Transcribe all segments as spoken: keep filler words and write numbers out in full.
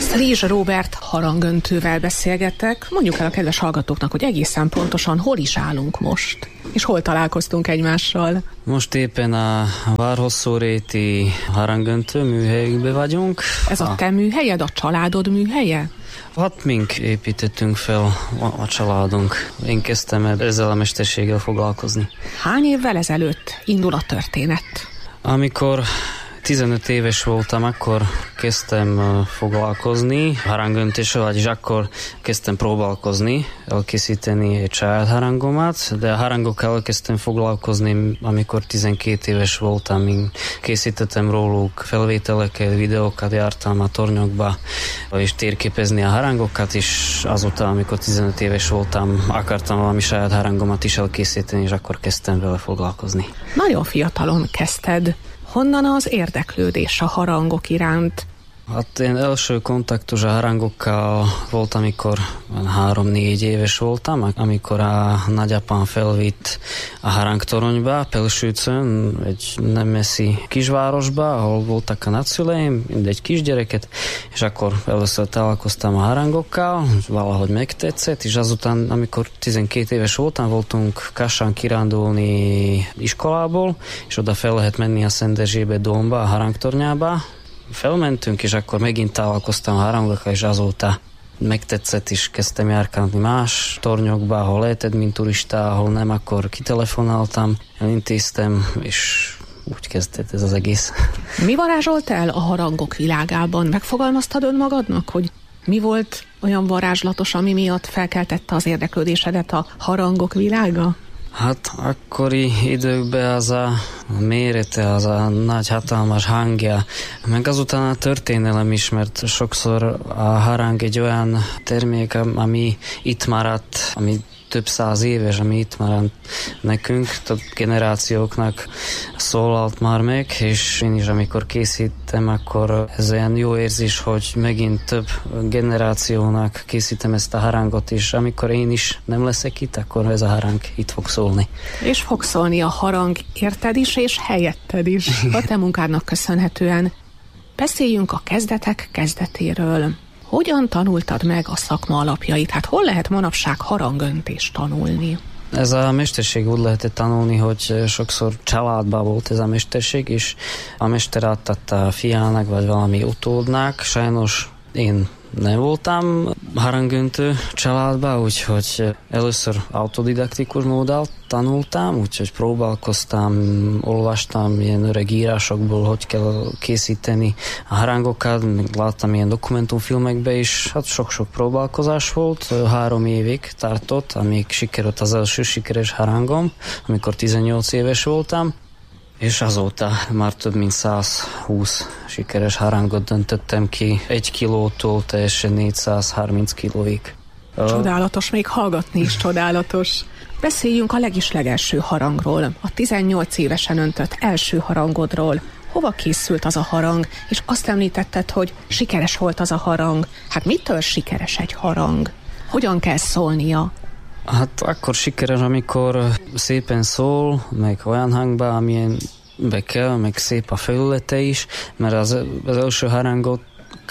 Szlizs Róbert harangöntővel beszélgetek. Mondjuk el a kedves hallgatóknak, hogy egészen pontosan hol is állunk most, és hol találkoztunk egymással. Most éppen a Várhosszóréti harangöntő műhelyükbe vagyunk. Ez a te műhelyed, a családod műhelye? Hát mink építettünk fel a, a családunk. Én kezdtem ezzel a mesterséggel foglalkozni. Hány évvel ezelőtt indul a történet? Amikor tizenöt éves voltam, akkor kezdtem foglalkozni harangöntéssel, vagyis akkor kezdtem próbálkozni, elkészíteni egy saját harangomat, de a harangokkal elkezdtem foglalkozni, amikor tizenkét éves voltam. Én készítettem róluk felvételeket, videókat, jártam a tornyokba, és térképezni a harangokat, és azóta, amikor tizenöt éves voltam, akartam valami saját harangomat is elkészíteni, és akkor kezdtem vele foglalkozni. Nagyon fiatalon kezdted. Honnan az érdeklődés a harangok iránt? Hát én első kontaktus a harangokkal volt, amikor három-négy éves voltam, amikor a nagyapám felvitt a harangtoronyba, Pelsőcön, egy nem messzi kisvárosba, ahol voltak a nagyszüleim, mindegy kisgyereket, és akkor először találkoztam a harangokkal, valahogy megtetszett, és azután, amikor tizenkét éves voltam, voltunk Kassán kirándulni iskolából, és oda fel lehet menni a Szent Erzsébet dómba, a harangtornyába. Felmentünk, és akkor megint találkoztam a harangokkal, és azóta megtetszett, és kezdtem járkálni más tornyokba, ahol lehetett, mint turista, ahol nem, akkor kitelefonáltam, elintéztem, és úgy kezdett ez az egész. Mi varázsolt el a harangok világában? Megfogalmaztad önmagadnak, hogy mi volt olyan varázslatos, ami miatt felkeltette az érdeklődésedet a harangok világa? Hát akkori időkben az a mérete, az a nagy hatalmas hangja, meg azután a történelem is, mert sokszor a harang egy olyan termék, ami itt maradt, ami több száz éves, ami itt maradt nekünk, több generációknak szólalt már meg, és én is, amikor készítem, akkor ez olyan jó érzés, hogy megint több generációnak készítem ezt a harangot, és amikor én is nem leszek itt, akkor ez a harang itt fog szólni. És fog szólni a harang érted is, és helyetted is, a te munkádnak köszönhetően. Beszéljünk a kezdetek kezdetéről. Hogyan tanultad meg a szakma alapjait? Hát hol lehet manapság harangöntést tanulni? Ez a mesterség úgy lehetett tanulni, hogy sokszor családban volt ez a mesterség, és a mester átadta a fiának, vagy valami utódnak. Sajnos én nem voltam harangöntő családban, úgyhogy először autodidaktikus módon tanultam, úgyhogy próbálkoztam, olvastam ilyen öreg írásokból, hogy kell készíteni a harangokat, láttam ilyen dokumentumfilmekbe is, hát sok-sok próbálkozás volt, három évig tartott, amíg sikerült az első sikeres harangom, amikor tizennyolc éves voltam, és azóta már több mint száz húsz sikeres harangot döntöttem ki, egy kilótól teljesen négyszázharminc kilóig. Csodálatos, még hallgatni is csodálatos. Beszéljünk a legis legelső harangról, a tizennyolc évesen öntött első harangodról. Hova készült az a harang, és azt említetted, hogy sikeres volt az a harang. Hát mitől sikeres egy harang? Hogyan kell szólnia? Hát akkor sikeres, amikor szépen szól, meg olyan hangba, amilyen be kell, meg szép a felülete is, mert az, az első harangokat,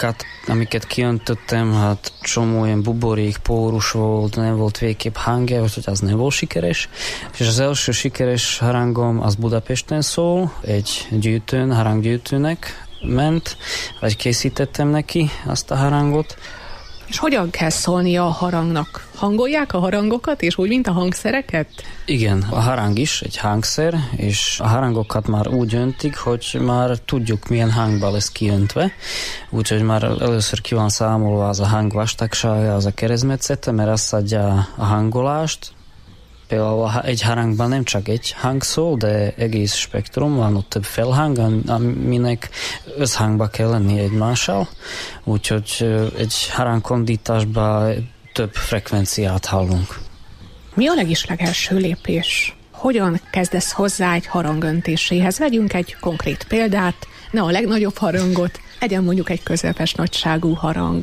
amiket kiöntöttem, hát csomó ilyen buborék, pórus volt, nem volt végképp hangja, úgyhogy az nem volt sikeres. És az első sikeres harangom az Budapesten szól, egy gyűjtőn, haranggyűjtőnek ment, vagy készítettem neki azt a harangot. És hogyan kell szólnia a harangnak? Hangolják a harangokat, és úgy, mint a hangszereket? Igen, a harang is egy hangszer, és a harangokat már úgy öntik, hogy már tudjuk, milyen hangban lesz kiöntve. Úgyhogy már először ki van számolva az a hang vastagsága, az a keresztmetszete, mert azt adja a hangolást. Például egy harangban nem csak egy hang szól, de egész spektrum, van ott több felhang, aminek összhangba kell lenni egymással. Úgyhogy egy harangkondításban több frekvenciát hallunk. Mi a legislegelső lépés? Hogyan kezdesz hozzá egy harangöntéséhez? Vegyünk egy konkrét példát, ne a legnagyobb harangot, legyen mondjuk egy közepes nagyságú harang.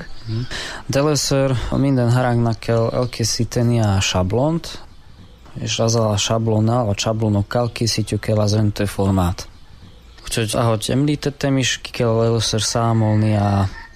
De először minden harangnak kell elkészíteni a sablont, és azzal a sablonnal, a sablonokkal készítjük el az öntőformát. Úgyhogy, ahogy említettem is, ki kell először számolni a,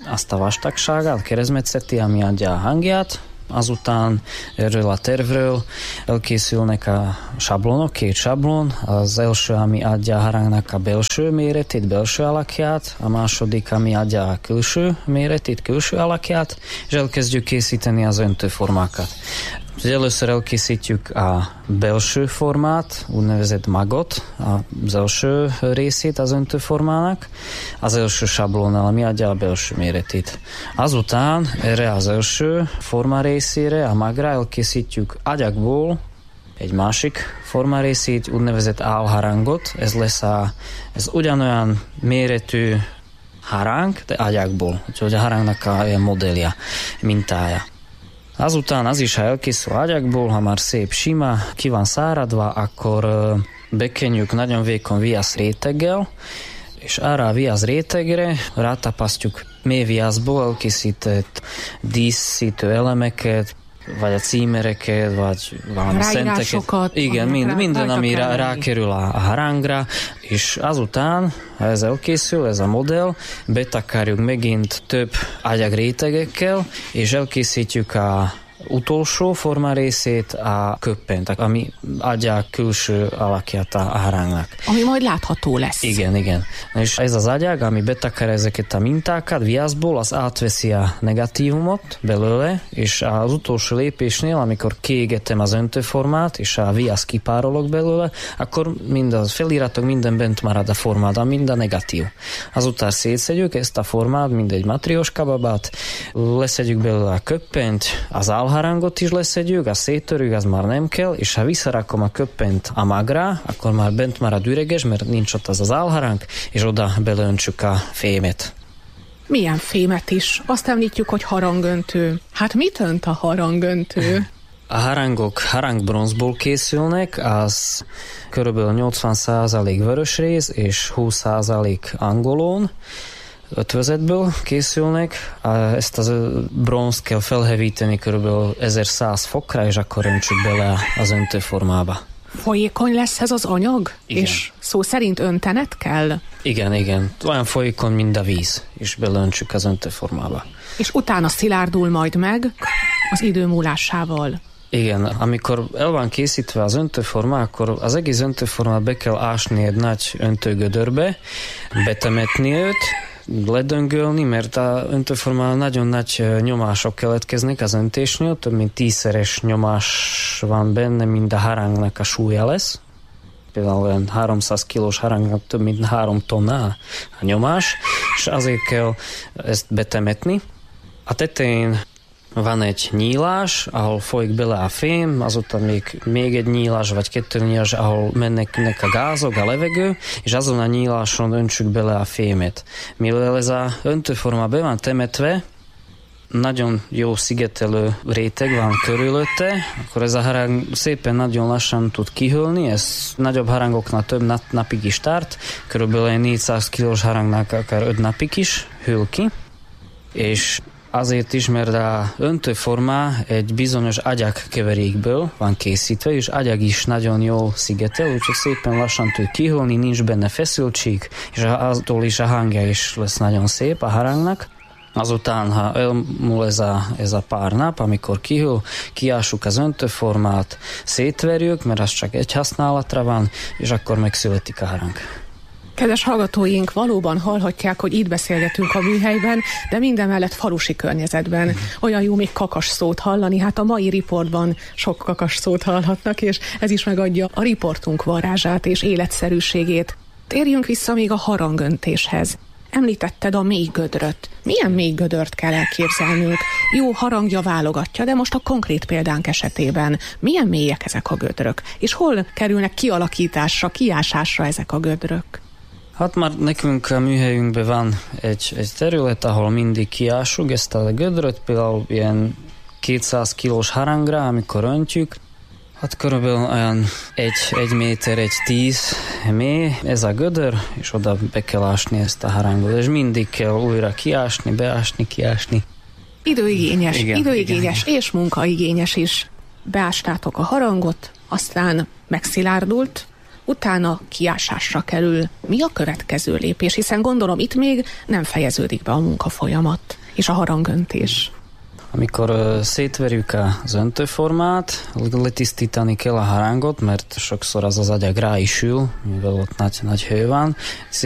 azt a vastagságát, keresztmetszeti, ami adja a hangját. Azután erről a tervről elkészülnek a sablonok, két sablon. Az első, ami adja a harangnak a belső méretét, belső alakját, a második, ami adja a külső méretét, külső alakját, és elkezdjük készíteni az öntőformákat. Először elkészítjük a belső formát, úgynevezett magot, az első részét az öntőformának, az első sablonnal, ami adja a belső méretét. Azután erre az első forma részére, a magra elkészítjük agyagból egy másik forma részét, úgynevezett álharangot. Ez lesz a, ez ugyanolyan méretű harang, de agyagból, úgyhogy a harangnak a ilyen modellje, mintája. Azután az is, ha elkészül agyagból, ha már szép sima, ki van száradva, akkor bekenjük nagyon vékony viasz réteggel, és arra a viasz rétegre rátapasztjuk mély viaszból elkészített díszítő elemeket, vagy a címereket, vagy valami szenteket. Igen, mind, minden, ami rá, rákerül a, a harangra, és azután, ha ez elkészül, ez a modell, betakarjuk megint több agyagrétegekkel, és elkészítjük a utolsó forma részét, a köppent, ami adja a külső alakját a harangnak. Ami majd látható lesz. Igen, igen. És ez az agyag, ami betakar ezeket a mintákat viaszból, az átveszi a negatívumot belőle, és az utolsó lépésnél, amikor kiégetem az öntőformát, és a viasz kipárolok belőle, akkor mind a feliratok, minden bent marad a formában, mind a negatív. Azután szétszedjük ezt a formát, mindegy matrioska babát, leszedjük belőle a köppent, az álharangot is leszedjük, a széttörjük, az már nem kell, és ha visszarakom a köppent a magra, akkor már bent marad üreges, mert nincs ott az az álharang, és oda belöntsük a fémet. Milyen fémet is? Azt említjük, hogy harangöntő. Hát mit önt a harangöntő? A harangok harangbronzból készülnek, az körülbelül nyolcvan százalék vörösréz és húsz százalék angolón, ötvözetből készülnek. Ezt a bronzt kell felhevíteni körülbelül ezerszáz fokra, és akkor öntsük bele az öntőformába. Folyékony lesz ez az anyag? Igen. És szó szerint öntenet kell? Igen, igen. Olyan folyékony, mint a víz, és belöntsük az öntőformába. És utána szilárdul majd meg az idő múlásával. Igen, amikor el van készítve az öntőforma, akkor az egész öntőformát be kell ásni egy nagy öntőgödörbe, betemetni őt, ledöngölni, mert a öntőformán nagyon nagy nyomások keletkeznek az öntésnél, több mint tízszeres nyomás van benne, mint a harangnak a súlya lesz. Például olyan háromszáz kilós harangnak több mint három tonna a nyomás, és azért kell ezt betemetni. A tetején van egy nyílás, ahol folyik bele a fém, azután még, még egy nyílás, vagy kettő nyílás, ahol mennek a gázok, a levegő, és azon a nyíláson öntsük bele a fémet. Mivel ez a öntőforma be van temetve, nagyon jó szigetelő réteg van körülötte, akkor ez a harang szépen nagyon lassan tud kihűlni, ez nagyobb harangoknál több nap, napig is tart, körülbelül négyszáz kilós harangnak akár öt napig is hűl ki, és azért is, mert a öntőforma egy bizonyos agyagkeverékből van készítve, és agyag is nagyon jó szigetel, úgyhogy szépen lassan tud kihűlni, nincs benne feszültség, és aztól is a hangja is lesz nagyon szép a harangnak. Azután, ha elmúl ez a, ez a pár nap, amikor kihűl, kiássuk az öntőformát, szétverjük, mert az csak egy használatra van, és akkor megszületik a harang. Kedves hallgatóink, valóban hallhatják, hogy itt beszélgetünk a műhelyben, de mindemellett falusi környezetben. Olyan jó még kakas szót hallani, hát a mai riportban sok kakas szót hallhatnak, és ez is megadja a riportunk varázsát és életszerűségét. Térjünk vissza még a harangöntéshez. Említetted a mély gödröt. Milyen mély gödört kell elképzelnünk? Jó harangja válogatja, de most a konkrét példánk esetében milyen mélyek ezek a gödrök? És hol kerülnek kialakításra, kiásásra ezek a gödrök? Hát már nekünk a műhelyünkben van egy, egy terület, ahol mindig kiásuk ezt a gödröt, például ilyen kétszáz kilós harangra, amikor öntjük, hát körülbelül olyan egy, egy méter, egy tíz mély ez a gödör, és oda be kell ásni ezt a harangot, és mindig kell újra kiásni, beásni, kiásni. Időigényes, igen, időigényes igen. És munkaigényes is. Beástátok a harangot, aztán megszilárdult, utána kiásásra kerül. Mi a következő lépés? Hiszen gondolom itt még nem fejeződik be a munkafolyamat és a harangöntés. Amikor uh, szétverjük az öntőformát, letisztítani kell a harangot, mert sokszor az az agyag rá is ül, mivel ott nagy, nagy hő van.